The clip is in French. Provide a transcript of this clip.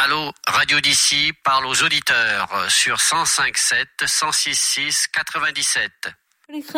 Allô, Radio d'ici parle aux auditeurs sur 105.7, 106.6, 97.